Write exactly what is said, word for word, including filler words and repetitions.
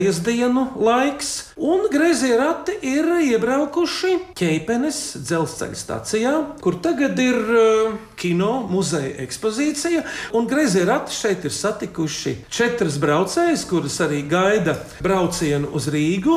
Iesdienu laiks, un Greizie rati ir iebraukuši Ķeipenes dzelzceļa stacijā, kur tagad ir uh, kino muzeja ekspozīcija. Un Greizie rati šeit ir satikuši četras braucējas, kuras arī gaida braucienu uz Rīgu.